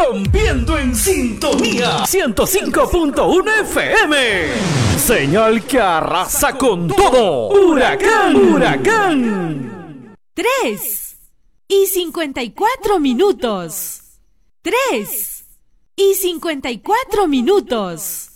rompiendo en sintonía 105.1 FM. Señal que arrasa con todo. Huracán, huracán. 3:54. 3:54.